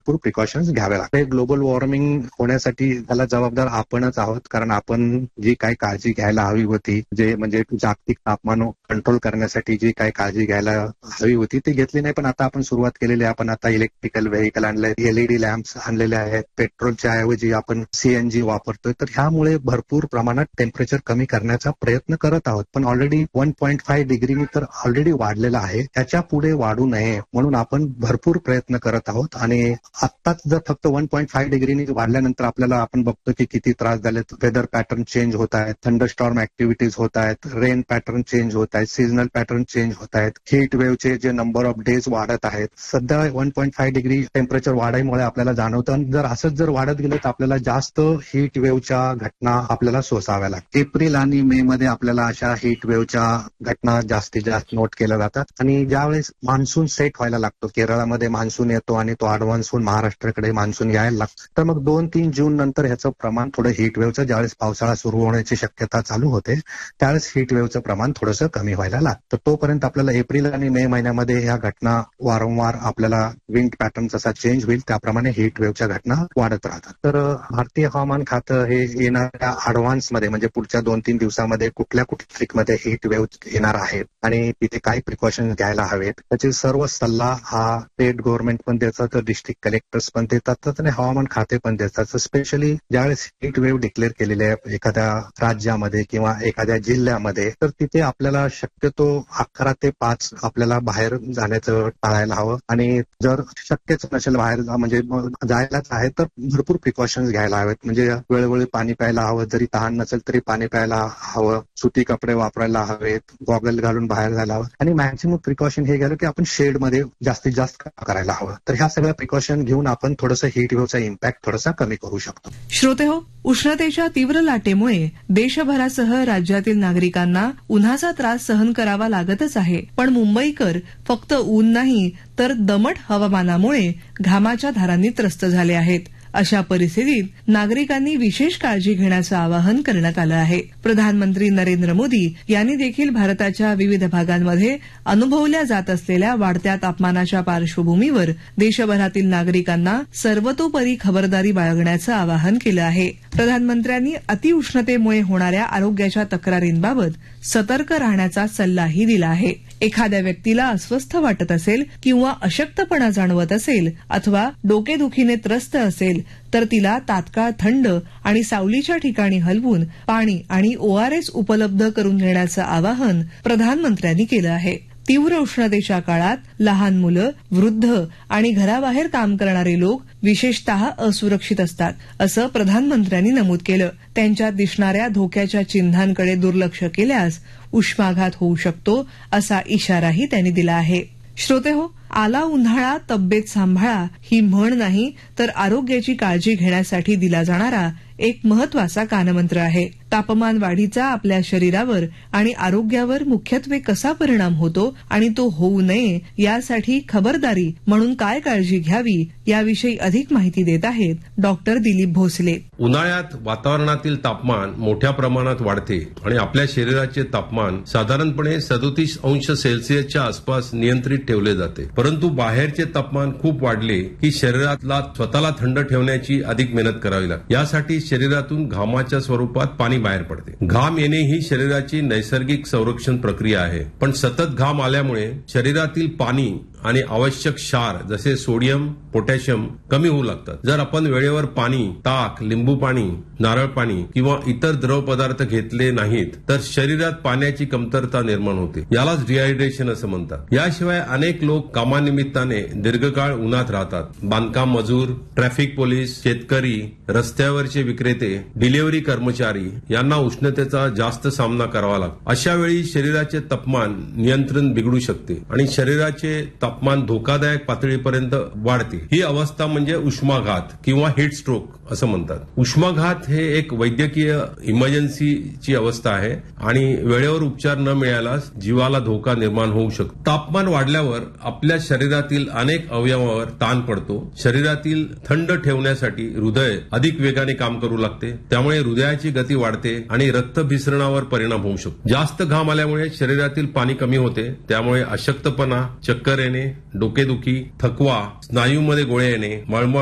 भरपूर प्रिकॉशन्स घ्यावे लागतात. ग्लोबल वॉर्मिंग होण्यासाठी त्याला जबाबदार आपणच आहोत, कारण आपण जी काही काळजी घ्यायला हवी होती, जे म्हणजे जागतिक तापमान कंट्रोल करण्यासाठी जी काही काळजी घ्यायला हवी होती ती घेतली नाही. पण आता आपण सुरुवात केलेली आहे. आपण आता इलेक्ट्रिकल व्हेकल आणले, LED लॅम्प्स आणलेले आहेत, पेट्रोलच्या ऐवजी आपण CNG वापरतोय. तर ह्यामुळे भरपूर प्रमाणात टेम्परेचर कमी करण्याचा प्रयत्न करत आहोत. पण ऑलरेडी 1.5 डिग्रीनी तर ऑलरेडी वाढलेला आहे. त्याच्या पुढे वाढू नये म्हणून आपण भरपूर प्रयत्न करत आहोत. आणि आत्ताच जर फक्त 1.5 डिग्रीनी वाढल्यानंतर आपल्याला आपण बघतो की किती त्रास झाले. वेदर पॅटर्न चेंज होत आहेत, थंडरस्टॉर्म ऍक्टिव्हिटीज होत आहेत, रेन पॅटर्न चेंज होत आहेत, सीझनल पॅटर्न चेंज होत आहेत, हीट वेव्हचे जे नंबर ऑफ डेज वाढत आहेत. सध्या 1.5 डिग्री टेम्परेचर वाढीमुळे आपल्याला जाणवतं. आणि जर असंच जर वाढत गेलं तर आपल्याला जास्त हीट वेव्हच्या घटना आपल्याला सोसाव्या लागतात. एप्रिल आणि मे मध्ये आपल्याला अशा हीट वेव्हच्या घटना जास्तीत जास्त नोट केल्या जातात. आणि ज्यावेळेस मान्सून सेट व्हायला लागतो, केरळामध्ये मान्सून येतो आणि तो ऍडव्हान्स होऊन महाराष्ट्राकडे मान्सून यायला लागतो, तर मग 2-3 जून नंतर ह्याचं प्रमाण थोडं हीट वेव्हचं, ज्यावेळेस पावसाळा सुरू होण्याची शक्यता चालू होते त्यावेळेस हीट वेव्हचं प्रमाण थोडंसं कमी व्हायला लागतं. तोपर्यंत आपल्याला एप्रिल आणि मे महिन्यामध्ये ह्या घटना वारंवार आपल्याला विंड पॅटर्न जसा चेंज होईल त्याप्रमाणे हीट वेव्हच्या घटना वाढत राहतात. तर भारतीय हवामान खातं हे येणाऱ्या ऍडव्हान्समध्ये म्हणजे पुढच्या 2-3 दिवसामध्ये कुठल्या मध्ये हीट वेव्ह येणार आहेत आणि तिथे काय प्रिकॉशन्स घ्यायला हवेत त्याचे सर्व सल्ला हा स्टेट गव्हर्नमेंट पण देतात, डिस्ट्रिक्ट कलेक्टर्स पण देतात आणि हवामान खाते पण देतात. स्पेशली ज्यावेळेस हीट वेव्ह डिक्लेअर केलेले आहे एखाद्या राज्यामध्ये किंवा एखाद्या जिल्ह्यामध्ये, तर तिथे आपल्याला शक्यतो 11 ते 5 आपल्याला बाहेर जाण्याचं टाळायला हवं. आणि जर शक्यच नसेल बाहेर म्हणजे जायलाच आहे तर भरपूर प्रिकॉशन्स घ्यायला हवेत. म्हणजे वेळोवेळी पाणी प्यायला हवं, जरी तहान नसेल तरी पाणी प्यायला हवं, सुती कपडे वापरायला हवेत, गॉगल घालून बाहेर जायला हवं. आणि मॅक्सिमम प्रिकॉशन हे घ्यायला की आपण शेडमध्ये जास्तीत जास्त करायला हवं. तर ह्या सगळ्या प्रिकॉशन घेऊन आपण थोडंसं हीट वेव्हचा इम्पॅक्ट थोडासा कमी करू शकतो. श्रोते हो, उष्णतेच्या तीव्र लाटेमुळे देशभरासह राज्यातील नागरिकांना उन्हाचा त्रास सहन करावा लागतच आहे. पण मुंबईकर फक्त ऊन नाही तर दमट हवामानामुळे घामाच्या धारांनी त्रस्त झाले आहेत. अशा परिस्थितीत नागरिकांनी विशेष काळजी घेण्याचं आवाहन करण्यात आलं आहे. प्रधानमंत्री नरेंद्र मोदी यांनी देखील भारताच्या विविध भागांमध्ये अनुभवल्या जात असलेल्या वाढत्या तापमानाच्या पार्श्वभूमीवर देशभरातील नागरिकांना सर्वतोपरी खबरदारी बाळगण्याचं आवाहन केलं आहे. प्रधानमंत्र्यांनी अतिउष्णतेमुळे होणाऱ्या आरोग्याच्या तक्रारींबाबत सतर्क राहण्याचा सल्लाही दिला आहे. एखाद्या व्यक्तीला अस्वस्थ वाटत असेल किंवा अशक्तपणा जाणवत असेल अथवा डोकेदुखीने त्रस्त असेल तर तिला तात्काळ थंड आणि सावलीच्या ठिकाणी हलवून पाणी आणि ORS उपलब्ध करून देण्याचं आवाहन प्रधानमंत्र्यांनी केलं आहे. तीव्र उष्णतेच्या काळात लहान मुलं, वृद्ध आणि घराबाहेर काम करणारे लोक विशेषतः असुरक्षित असतात, असं प्रधानमंत्र्यांनी नमूद केलं. त्यांच्यात दिसणाऱ्या धोक्याच्या चिन्हांकडे दुर्लक्ष केल्यास उष्माघात होऊ शकतो असा इशाराही त्यांनी दिला आहे. श्रोते हो, आला उन्हाळा तब्येत सांभाळा ही म्हण नाही तर आरोग्याची काळजी घेण्यासाठी दिला जाणारा एक महत्वाचा कानमंत्र आहे. तापमान वाढीचा आपल्या शरीरावर आणि आरोग्यावर मुख्यत्वे कसा परिणाम होतो आणि तो होऊ नये यासाठी खबरदारी म्हणून काय काळजी घ्यावी याविषयी अधिक माहिती देत आहेत डॉक्टर दिलीप भोसले. उन्हाळ्यात वातावरणातील तापमान मोठ्या प्रमाणात वाढते आणि आपल्या शरीराचे तापमान साधारणपणे 37 अंश सेल्सिअसच्या आसपास नियंत्रित ठेवले जाते. परंतु बाहेरचे तापमान खूप वाढले की शरीरातला स्वतःला थंड ठेवण्याची अधिक मेहनत करावी लागते. यासाठी शरीरातून घामाच्या स्वरूपात पाणी बाहेर पडते. घाम येणे ही शरीराची नैसर्गिक संरक्षण प्रक्रिया आहे. पण सतत घाम आल्यामुळे शरीरातील पाणी आणि आवश्यक क्षार जसे सोडियम, पोटॅशियम कमी होऊ लागतात. जर आपण वेळेवर पाणी, ताक, लिंबू पाणी, नारळ पाणी किंवा इतर द्रव पदार्थ घेतले नाहीत तर शरीरात पाण्याची कमतरता निर्माण होते. यालाच डिहायड्रेशन असं म्हणतात. याशिवाय अनेक लोक कामानिमित्ताने दीर्घकाळ उन्हात राहतात. बांधकाम मजूर, ट्रॅफिक पोलीस, शेतकरी, रस्त्यावरचे विक्रेते, डिलिव्हरी कर्मचारी यांना उष्णतेचा जास्त सामना करावा लागतो. अशा वेळी शरीराचे तापमान नियंत्रण बिघडू शकते आणि शरीराचे तापमान धोकादायक पातळीपर्यंत वाढते. ही अवस्था म्हणजे उष्माघात किंवा हीट स्ट्रोक असं म्हणतात. उष्माघात हे एक वैद्यकीय इमर्जन्सीची अवस्था आहे आणि वेळेवर उपचार न मिळाल्यास जीवाला धोका निर्माण होऊ शकतो. तापमान वाढल्यावर आपल्या शरीरातील अनेक अवयवावर ताण पडतो. शरीरातील थंड ठेवण्यासाठी हृदय अधिक वेगाने काम करू लागते. त्यामुळे हृदयाची गती वाढते आणि रक्तभिसरणावर परिणाम होऊ शकतो. जास्त घाम आल्यामुळे शरीरातील पाणी कमी होते. त्यामुळे अशक्तपणा, चक्कर येणे येणे, डोकेदुखी, थकवा, स्नायूमध्ये गोळे येणे, मळमळ